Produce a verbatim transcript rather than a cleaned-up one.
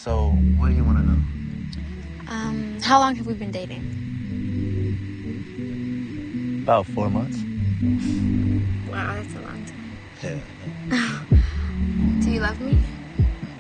So, what do you want to know? Um, how long have we been dating? About four months. Wow, that's a long time. Yeah. Do you love me?